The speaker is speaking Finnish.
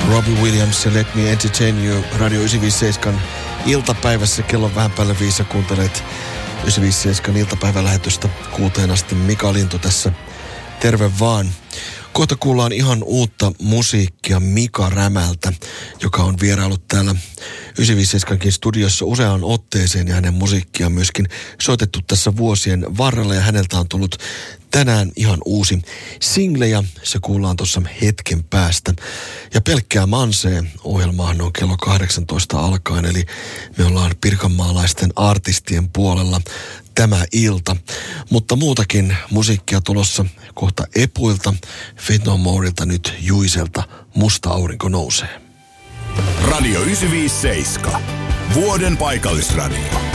Robbie Williams ja Let Me Entertain You Radio 957 iltapäivässä. Kello on vähän päälle 5 ja kuuntelet 957 iltapäivälähetystä 6 asti. Mika Lintu tässä. Terve vaan. Kohta kuullaan ihan uutta musiikkia Mika Rämältä, joka on vieraillut täällä 957 studiossa useaan otteeseen ja hänen musiikkia myöskin soitettu tässä vuosien varrella ja häneltä on tullut tänään ihan uusi single ja se kuullaan tuossa hetken päästä. Ja pelkkää mansee ohjelmahan on kello 18 alkaen, eli me ollaan pirkanmaalaisten artistien puolella tämä ilta. Mutta muutakin musiikkia tulossa kohta Epuilta, Faith No Moreilta, nyt Juiselta Musta aurinko nousee. Radio 957. Vuoden paikallisradio.